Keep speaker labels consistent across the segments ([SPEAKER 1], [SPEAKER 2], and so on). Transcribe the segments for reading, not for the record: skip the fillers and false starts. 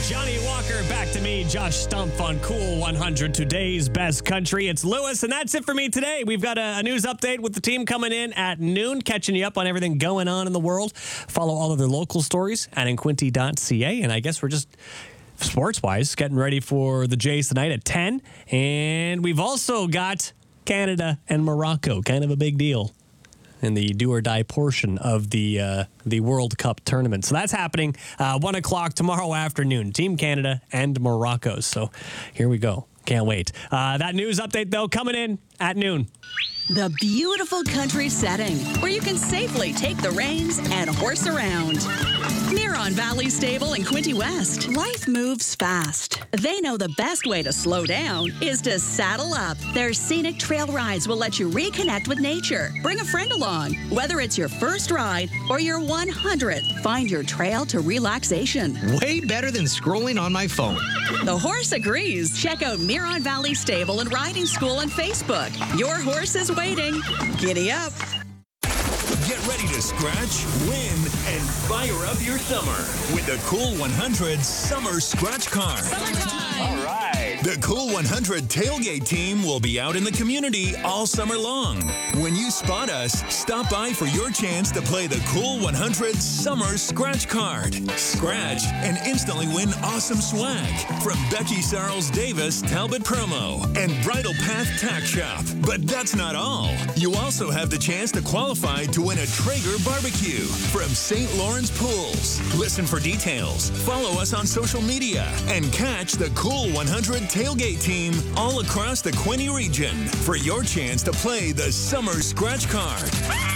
[SPEAKER 1] Johnny Walker, Back to Me, Josh Stumpf on Cool 100, today's best country. It's Lewis, and that's it for me today. We've got a news update with the team coming in at noon, catching you up on everything going on in the world. Follow all of their local stories at inquinty.ca, and I guess we're just, sports-wise, getting ready for the Jays tonight at 10, and we've also got Canada and Morocco, kind of a big deal in the do-or-die portion of the World Cup tournament. So that's happening 1 o'clock tomorrow afternoon. Team Canada and Morocco. So here we go. Can't wait. That news update, though, coming in at noon.
[SPEAKER 2] The beautiful country setting where you can safely take the reins and horse around. Miron Valley Stable in Quinte West. Life moves fast. They know the best way to slow down is to saddle up. Their scenic trail rides will let you reconnect with nature. Bring a friend along. Whether it's your first ride or your 100th, find your trail to relaxation.
[SPEAKER 3] Way better than scrolling on my phone.
[SPEAKER 2] The horse agrees. Check out Miron Valley Stable and Riding School on Facebook. Your horse is waiting. Giddy up.
[SPEAKER 4] Get ready to scratch, win, and fire up your summer with the Cool 100 Summer Scratch Card.
[SPEAKER 5] All right.
[SPEAKER 4] The Cool 100 tailgate team will be out in the community all summer long. When you spot us, stop by for your chance to play the Cool 100 Summer Scratch Card. Scratch and instantly win awesome swag from Becky Sarles Davis Talbot Promo and Bridal Path Tack Shop. But that's not all. You also have the chance to qualify to win a Traeger barbecue from St. Lawrence Pools. Listen for details, follow us on social media, and catch the Cool 100 tailgate team all across the Quinte region for your chance to play the Summer Scratch Card.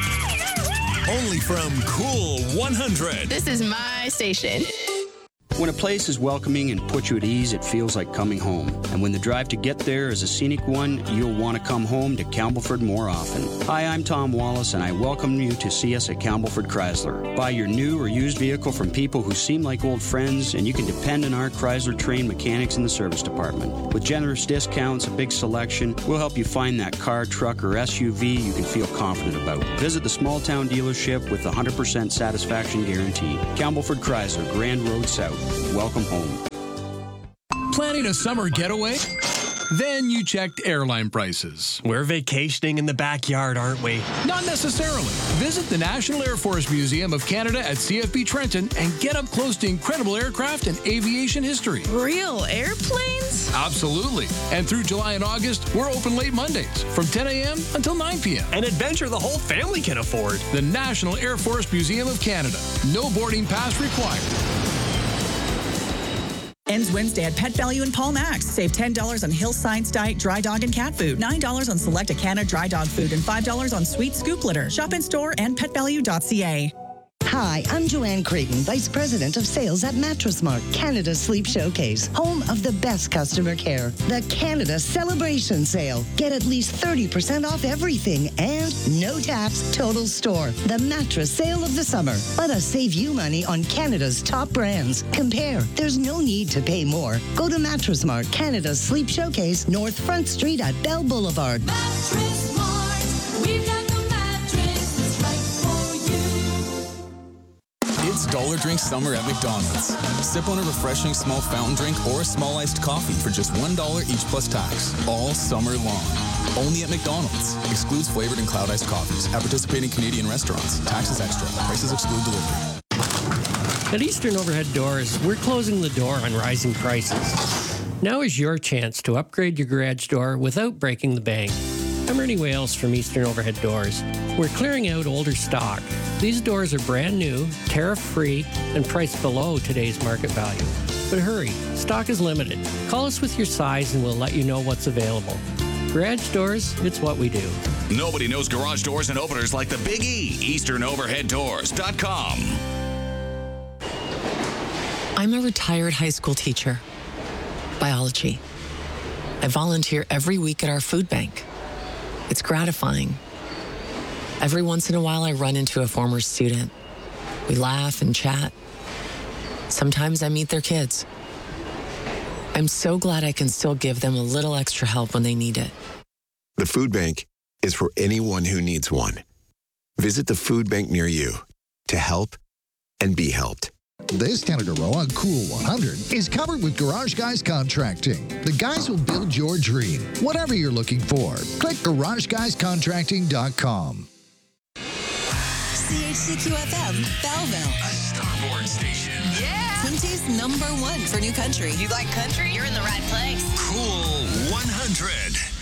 [SPEAKER 4] Only from Cool 100.
[SPEAKER 6] This is my station.
[SPEAKER 7] When a place is welcoming and puts you at ease, it feels like coming home. And when the drive to get there is a scenic one, you'll want to come home to Campbellford more often. Hi, I'm Tom Wallace, and I welcome you to see us at Campbellford Chrysler. Buy your new or used vehicle from people who seem like old friends, and you can depend on our Chrysler-trained mechanics in the service department. With generous discounts, a big selection, we'll help you find that car, truck, or SUV you can feel confident about. Visit the small-town dealership with a 100% satisfaction guarantee. Campbellford Chrysler, Grand Road South. Welcome home.
[SPEAKER 8] Planning a summer getaway? Then you checked airline prices.
[SPEAKER 1] We're vacationing in the backyard, aren't we?
[SPEAKER 8] Not necessarily. Visit the National Air Force Museum of Canada at CFB Trenton and get up close to incredible aircraft and aviation history.
[SPEAKER 2] Real airplanes?
[SPEAKER 8] Absolutely. And through July and August, we're open late Mondays from 10 a.m. until 9 p.m.
[SPEAKER 1] An adventure the whole family can afford.
[SPEAKER 8] The National Air Force Museum of Canada. No boarding pass required.
[SPEAKER 9] Ends Wednesday at Pet Value in Paul Max. Save $10 on Hill Science Diet Dry Dog and Cat Food, $9 on select Acana Dry Dog Food, and $5 on Sweet Scoop Litter. Shop in store and petvalue.ca.
[SPEAKER 10] Hi, I'm Joanne Creighton, Vice President of Sales at Mattress Mart, Canada's Sleep Showcase, home of the best customer care. The Canada Celebration Sale. Get at least 30% off everything and no tax, total store. The mattress sale of the summer. Let us save you money on Canada's top brands. Compare. There's no need to pay more. Go to Mattress Mart, Canada's Sleep Showcase, North Front Street at Bell Boulevard.
[SPEAKER 11] Mattress Mart. We've got the mattress that's right for you.
[SPEAKER 12] It's Dollar Drink Summer at McDonald's. Sip on a refreshing small fountain drink or a small iced coffee for just $1 each plus tax, all summer long. Only at McDonald's. Excludes flavored and cloud iced coffees. At participating Canadian restaurants. Taxes extra. Prices exclude delivery.
[SPEAKER 13] At Eastern Overhead Doors, we're closing the door on rising prices. Now is your chance to upgrade your garage door without breaking the bank. I'm Ernie Wales from Eastern Overhead Doors. We're clearing out older stock. These doors are brand new, tariff-free, and priced below today's market value. But hurry, stock is limited. Call us with your size and we'll let you know what's available. Garage doors, it's what we do.
[SPEAKER 14] Nobody knows garage doors and openers like the Big E. EasternOverheadDoors.com.
[SPEAKER 15] I'm a retired high school teacher. Biology. I volunteer every week at our food bank. It's gratifying. Every once in a while, I run into a former student. We laugh and chat. Sometimes I meet their kids. I'm so glad I can still give them a little extra help when they need it.
[SPEAKER 16] The food bank is for anyone who needs one. Visit the food bank near you to help and be helped.
[SPEAKER 6] This Canada Row on Cool 100 is covered with Garage Guys Contracting. The guys will build your dream, whatever you're looking for. Click GarageGuysContracting.com.
[SPEAKER 17] CHCQ-FM, Belleville.
[SPEAKER 4] A Starboard station.
[SPEAKER 17] Yeah! Quincy's #1 for new country.
[SPEAKER 18] You like country? You're in the right place.
[SPEAKER 4] Cool 100.